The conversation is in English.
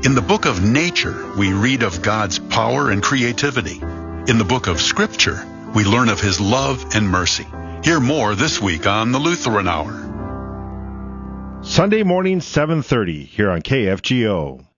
In the book of nature, we read of God's power and creativity. In the book of Scripture, we learn of His love and mercy. Hear more this week on the Lutheran Hour. Sunday morning, 7:30, here on KFGO.